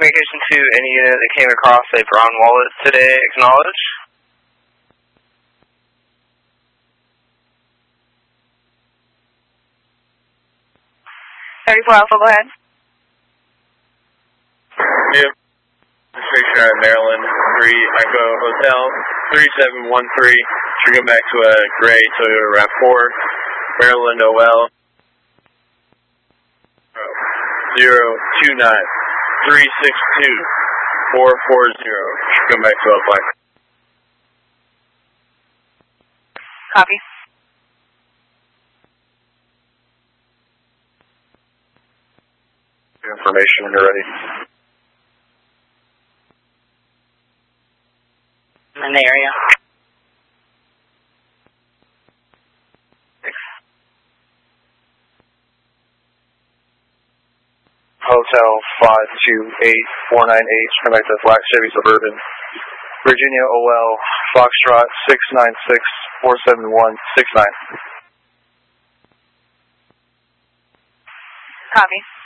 communication to any unit that came across a brown wallet today, acknowledge. Alpha, go ahead. Yep. Station at Maryland 3 Echo Hotel 3713. Should go back to a gray Toyota RAV4. Maryland OL 029 362 440. Should come back to a black. Copy. Information when you're ready. In the area. Hotel 528498, come back to Black Chevy Suburban. Virginia OL Foxtrot 696-471-69. Copy.